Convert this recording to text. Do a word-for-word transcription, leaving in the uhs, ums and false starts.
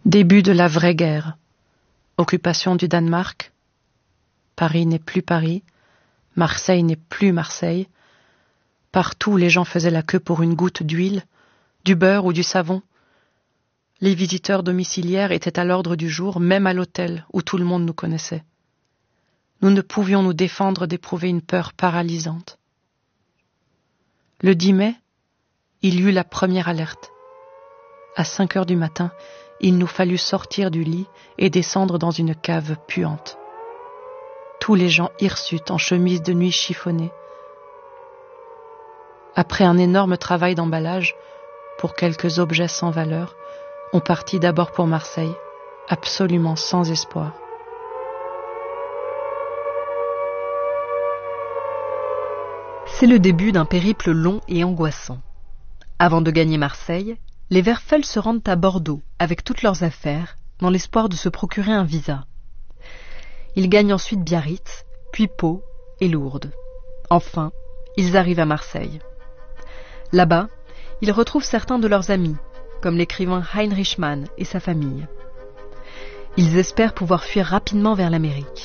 Début de la vraie guerre. Occupation du Danemark. Paris n'est plus Paris. Marseille n'est plus Marseille. Partout, les gens faisaient la queue pour une goutte d'huile, du beurre ou du savon. Les visiteurs domiciliaires étaient à l'ordre du jour, même à l'hôtel où tout le monde nous connaissait. Nous ne pouvions nous défendre d'éprouver une peur paralysante. Le dix mai, il y eut la première alerte. À cinq heures du matin, il nous fallut sortir du lit et descendre dans une cave puante. Tous les gens hirsutes en chemise de nuit chiffonnée. Après un énorme travail d'emballage, pour quelques objets sans valeur, on partit d'abord pour Marseille, absolument sans espoir. C'est le début d'un périple long et angoissant. Avant de gagner Marseille, les Werfel se rendent à Bordeaux avec toutes leurs affaires, dans l'espoir de se procurer un visa. Ils gagnent ensuite Biarritz, puis Pau et Lourdes. Enfin, ils arrivent à Marseille. Là-bas, ils retrouvent certains de leurs amis, comme l'écrivain Heinrich Mann et sa famille. Ils espèrent pouvoir fuir rapidement vers l'Amérique.